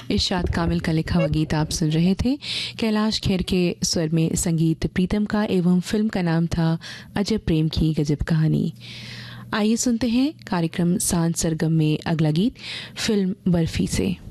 इरशाद कामिल का लिखा हुआ गीत आप सुन रहे थे। कैलाश खेर के स्वर में संगीत प्रीतम का एवं फिल्म का नाम था अजब प्रेम की गजब कहानी। आइए सुनते हैं कार्यक्रम सांझ सरगम में अगला गीत फिल्म बर्फी से।